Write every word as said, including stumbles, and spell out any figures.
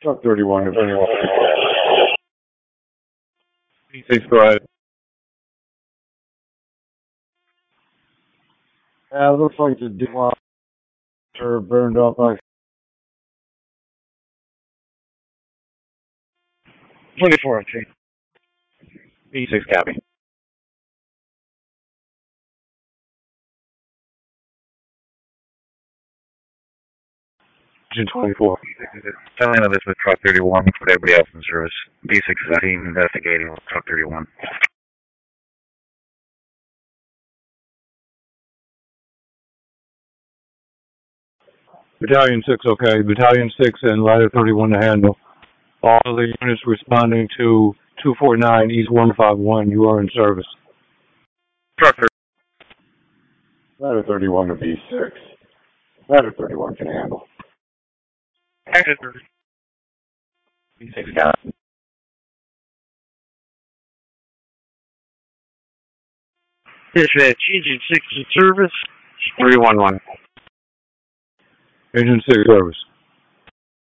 Truck thirty-one, if anyone. B six, go ahead. Yeah, it looks like the D one are burned up like twenty-four, okay. B six, copy. Engine twenty-four. Telling of this with truck thirty-one, put everybody else in service. B six is team investigating with truck thirty-one. Battalion six, okay. Battalion six and Ladder thirty-one to handle. All the units responding to two forty-nine East one fifty-one, you are in service. Truck thirty-one. Ladder thirty-one to B six. Ladder thirty-one can handle. Active service. B six, got it. Dispatch, Engine six in service. three one one. Engine six service.